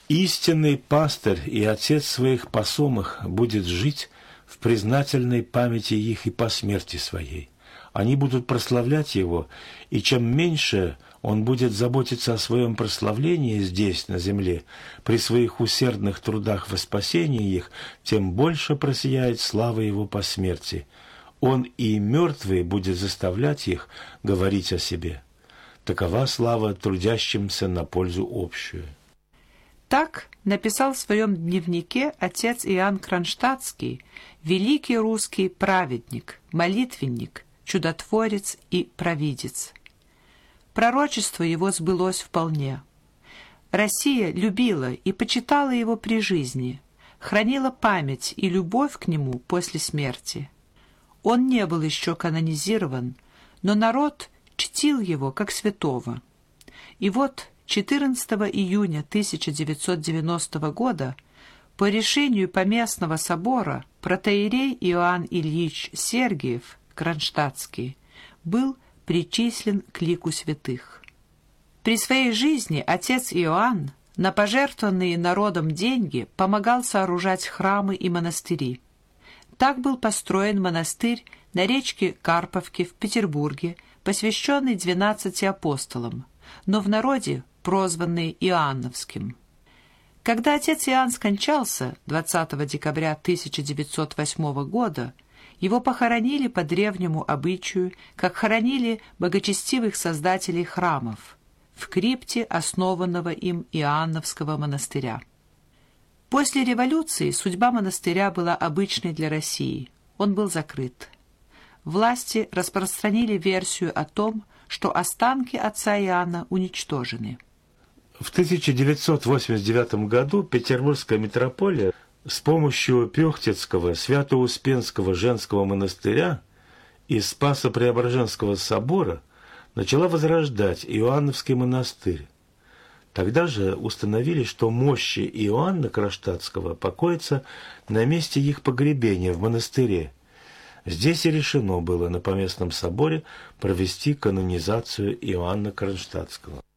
Истинный пастырь и отец своих посомых будет жить в признательной памяти их и по смерти своей. Они будут прославлять его, и чем меньше он будет заботиться о своем прославлении здесь, на земле, при своих усердных трудах во спасении их, тем больше просияет слава его по смерти. Он и мертвый будет заставлять их говорить о себе. Такова слава трудящимся на пользу общую. Так написал в своем дневнике отец Иоанн Кронштадтский, великий русский праведник, молитвенник, чудотворец и провидец. Пророчество его сбылось вполне. Россия любила и почитала его при жизни, хранила память и любовь к нему после смерти. Он не был еще канонизирован, но народ чтил его как святого. И вот 14 июня 1990 года по решению Поместного собора протоиерей Иоанн Ильич Сергиев Кронштадтский был причислен к лику святых. При своей жизни отец Иоанн на пожертвованные народом деньги помогал сооружать храмы и монастыри. Так был построен монастырь на речке Карповке в Петербурге, посвященный 12 апостолам, но в народе прозванный Иоанновским. Когда отец Иоанн скончался 20 декабря 1908 года, его похоронили по древнему обычаю, как хоронили богочестивых создателей храмов, в крипте основанного им Иоанновского монастыря. После революции судьба монастыря была обычной для России. Он был закрыт. Власти распространили версию о том, что останки отца Иоанна уничтожены. В 1989 году Петербургская митрополия с помощью Пёхтицкого Свято-Успенского женского монастыря и Спасо-Преображенского собора начала возрождать Иоанновский монастырь. Тогда же установили, что мощи Иоанна Кронштадтского покоятся на месте их погребения в монастыре. Здесь и решено было на Поместном соборе провести канонизацию Иоанна Кронштадтского.